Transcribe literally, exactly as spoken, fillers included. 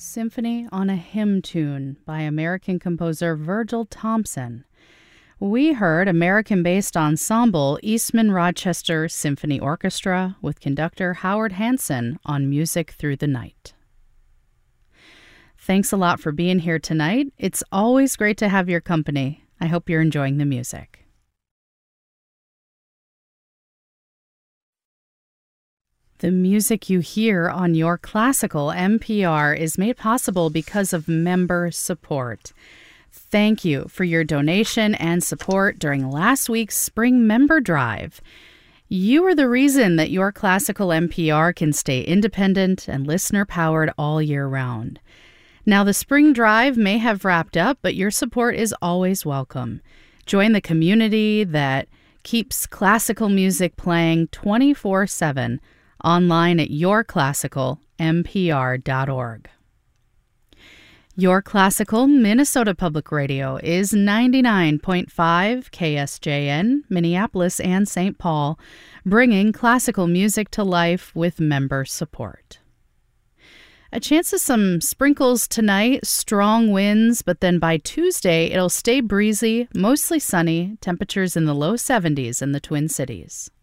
Symphony on a Hymn Tune by American composer Virgil Thomson. We heard American-based ensemble Eastman Rochester Symphony Orchestra with conductor Howard Hanson on Music Through the Night. Thanks a lot for being here tonight. It's always great to have your company. I hope you're enjoying the music. The music you hear on your classical N P R is made possible because of member support. Thank you for your donation and support during last week's Spring Member Drive. You are the reason that your classical N P R can stay independent and listener-powered all year round. Now, the Spring Drive may have wrapped up, but your support is always welcome. Join the community that keeps classical music playing twenty-four seven online at your classical n p r dot org. Your Classical Minnesota Public Radio is ninety-nine point five K S J N, Minneapolis and Saint Paul, bringing classical music to life with member support. A chance of some sprinkles tonight, strong winds, but then by Tuesday it'll stay breezy, mostly sunny, temperatures in the low seventies in the Twin Cities.